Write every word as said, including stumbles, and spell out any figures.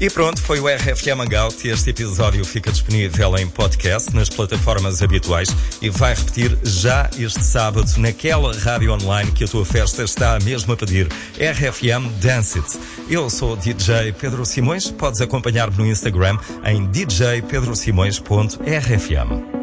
E pronto, foi o R F M Hangout. Este episódio fica disponível em podcast nas plataformas habituais e vai repetir já este sábado naquela rádio online que a tua festa está mesmo a pedir. R F M Dance It. Eu sou o D J Pedro Simões. Podes acompanhar-me no Instagram em d j pedro simões ponto r f m.